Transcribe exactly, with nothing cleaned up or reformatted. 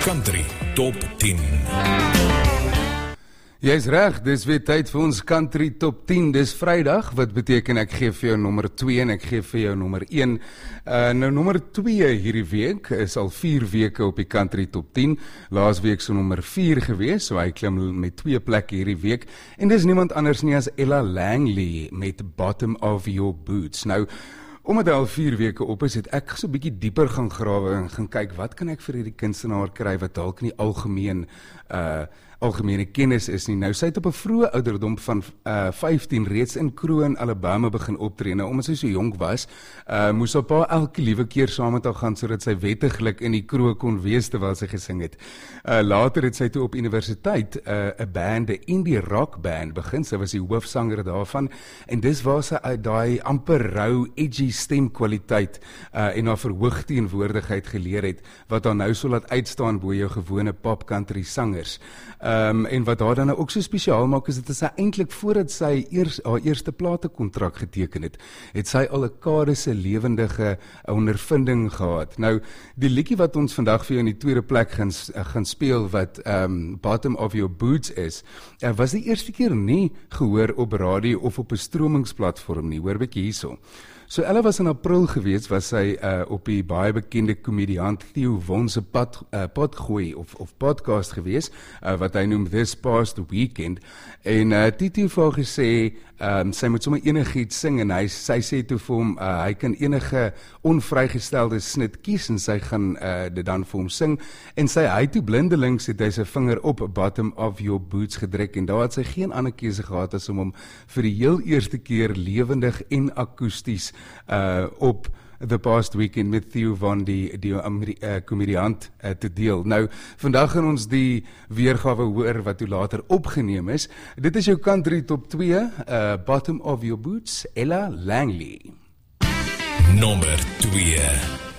Country Top tien. Jy is reg, dis weer tyd vir ons Country Top tien. Dis Vrydag, wat beteken ek gee vir jou nommer twee en ek gee vir jou nommer een. Uh, nou nommer twee hierdie week is al vier weke op die Country Top tien. Laas week so nommer vier gewees, so hy klim met twee plekke hierdie week. En dis niemand anders nie as Ella Langley met Bottom of Your Boots. Nou, omdat hy al vier weke op is, het ek so 'n bietjie dieper gaan grawe en gaan kyk, wat kan ek vir hierdie kunstenaar kry wat dalk nie algemeen uh algemene kennis is nie. Nou, sy het op 'n vroeë ouderdom van uh, vyftien reeds in Kroon, Alabama begin optree. Nou, omdat sy so jonk was, uh, moes haar pa elke liewe keer saam met haar gaan, sodat sy wettiglik in die kroon kon wees terwyl sy gesing het. Uh, later het sy toe op universiteit 'n uh, band, 'n indie rock band begin. Sy was die hoofsanger daarvan, en dis waar sy uit daai amper rou, edgy stemkwaliteit uh, en haar verhoogteenwoordigheid geleer het, wat haar nou so laat uitstaan bo jou gewone pop country sangers. Um, en wat haar dan nou ook so spesiaal maak, is dit is sy eintlik voordat sy eers, haar eerste platekontrak geteken het, het sy al 'n kadese lewendige ondervinding gehad. Nou, die liedjie wat ons vandag vir jou in die tweede plek gaan, gaan speel, wat um, Bottom of Your Boots is, uh, was die eerste keer nie gehoor op radio of op 'n stromingsplatform nie. Hoor bietjie hierso. So Ella was in April gewees, was sy uh, op die baie bekende komediant Theo Von se pad, uh, podgooi of, of podcast gewees, uh, wat hy noem This Past Weekend, en uh, Theo vir haar gesê, um, sy moet sommer enigiets sing, en hy, sy sê toe vir hom, uh, hy kan enige onvrygestelde snit kies, en sy gaan uh, dit dan vir hom sing, en sy, hy toe blindelings het hy sy vinger op Bottom of Your Boots gedruk, en daar het sy geen ander keuse gehad as om hom vir die heel eerste keer lewendig en akoesties Uh, op The Past Weekend met Theo Von, die, die uh, komediant, uh, te deel. Nou, vandag gaan ons die weergawe hoor wat toe later opgeneem is. Dit is jou Country Top twee, uh, Bottom of Your Boots, Ella Langley. Nommer twee.